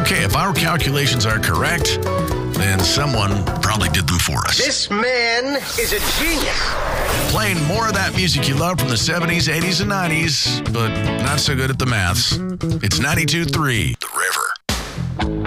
Okay, if our calculations are correct, then someone probably did them for us. This man is a genius. Playing more of that music you love from the 70s, 80s, and 90s, but not so good at the maths. It's 92.3, The River.